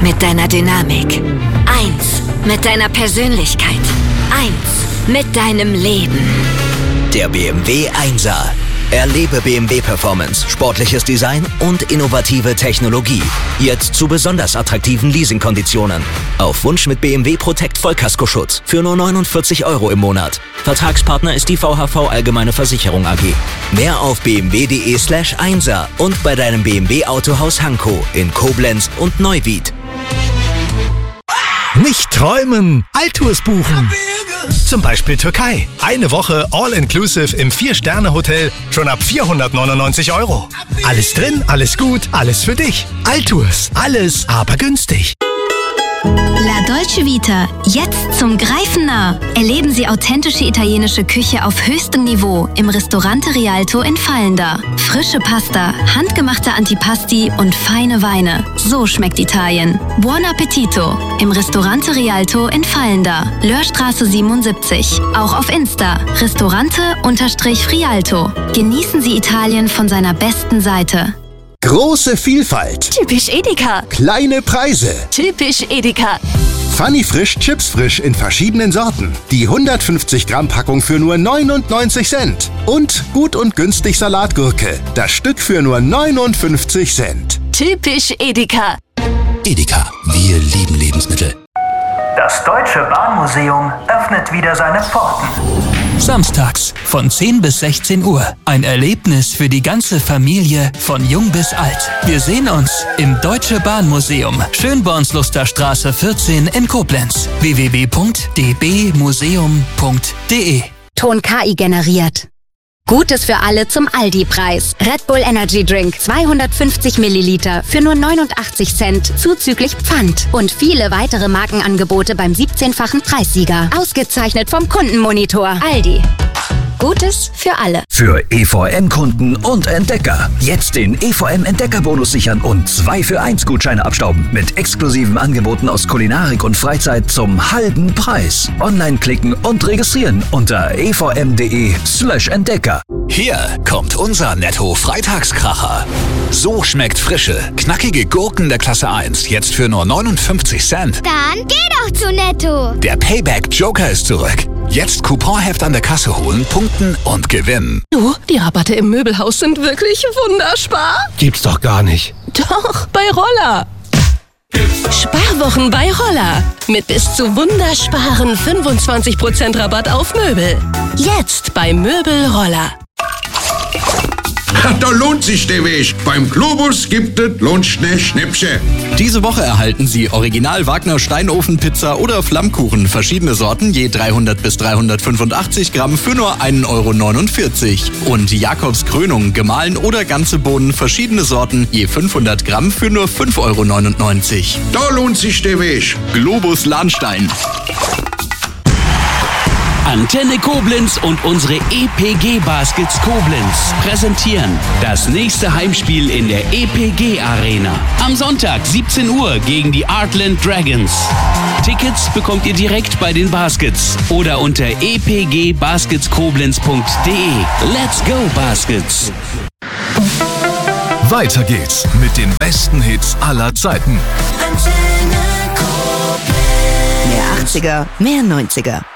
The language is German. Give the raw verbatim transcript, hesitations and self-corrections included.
mit deiner Dynamik. Eins mit deiner Persönlichkeit. Eins mit deinem Leben. Der B M W Einser. Erlebe B M W Performance, sportliches Design und innovative Technologie. Jetzt zu besonders attraktiven Leasingkonditionen. Auf Wunsch mit B M W Protect Vollkaskoschutz für nur neunundvierzig Euro im Monat. Vertragspartner ist die V H V Allgemeine Versicherung A G. Mehr auf bmw.de slash Einser und bei deinem B M W Autohaus Hankow in Koblenz und Neuwied. Nicht träumen, Altours buchen. Zum Beispiel Türkei. Eine Woche All-Inclusive im vier-Sterne-Hotel schon ab vierhundertneunundneunzig Euro. Alles drin, alles gut, alles für dich. Altours, alles, aber günstig. La Dolce Vita, jetzt zum Greifen nah. Erleben Sie authentische italienische Küche auf höchstem Niveau im Ristorante Rialto in Fallenda. Frische Pasta, handgemachte Antipasti und feine Weine. So schmeckt Italien. Buon Appetito im Ristorante Rialto in Fallenda. Löhrstraße siebenundsiebzig. Auch auf Insta. Ristorante-Rialto. Genießen Sie Italien von seiner besten Seite. Große Vielfalt. Typisch Edeka. Kleine Preise. Typisch Edeka. Funny Frisch Chips Frisch in verschiedenen Sorten. Die hundertfünfzig Gramm Packung für nur neunundneunzig Cent. Und gut und günstig Salatgurke. Das Stück für nur neunundfünfzig Cent. Typisch Edeka. Edeka, wir lieben Lebensmittel. Das Deutsche Bahnmuseum öffnet wieder seine Pforten. Samstags von zehn bis sechzehn Uhr. Ein Erlebnis für die ganze Familie von jung bis alt. Wir sehen uns im Deutsche Bahnmuseum, Schönbornsluster Straße vierzehn in Koblenz. w w w punkt d b museum punkt d e. Ton K I generiert. Gutes für alle zum Aldi-Preis. Red Bull Energy Drink zweihundertfünfzig Milliliter für nur neunundachtzig Cent zuzüglich Pfand. Und viele weitere Markenangebote beim siebzehnfachen Preissieger. Ausgezeichnet vom Kundenmonitor. Aldi. Gutes für alle. Für E V M-Kunden und Entdecker. Jetzt den E V M-Entdecker-Bonus sichern und zwei für eins Gutscheine abstauben. Mit exklusiven Angeboten aus Kulinarik und Freizeit zum halben Preis. Online klicken und registrieren unter evm.de slash Entdecker. Hier kommt unser Netto-Freitagskracher. So schmeckt frische, knackige Gurken der Klasse eins. Jetzt für nur neunundfünfzig Cent. Dann geh doch zu Netto. Der Payback-Joker ist zurück. Jetzt Couponheft an der Kasse holen, punkten und gewinnen. Du, die Rabatte im Möbelhaus sind wirklich wunderspar. Gibt's doch gar nicht. Doch, bei Roller. Sparwochen bei Roller. Mit bis zu wundersparen fünfundzwanzig Prozent Rabatt auf Möbel. Jetzt bei Möbel Roller. Da lohnt sich der Weg. Beim Globus gibt es Lohnschnell Schnäppchen. Diese Woche erhalten Sie Original Wagner Steinofenpizza oder Flammkuchen. Verschiedene Sorten, je dreihundert bis dreihundertfünfundachtzig Gramm für nur ein Euro neunundvierzig. Und Jakobs Krönung, gemahlen oder ganze Bohnen, verschiedene Sorten, je fünfhundert Gramm für nur fünf Euro neunundneunzig. Da lohnt sich der Weg. Globus Lahnstein. Antenne Koblenz und unsere E P G Baskets Koblenz präsentieren das nächste Heimspiel in der E P G Arena. Am Sonntag siebzehn Uhr gegen die Artland Dragons. Tickets bekommt ihr direkt bei den Baskets oder unter e p g baskets koblenz punkt d e. Let's go Baskets! Weiter geht's mit den besten Hits aller Zeiten. Mehr achtziger, mehr neunziger.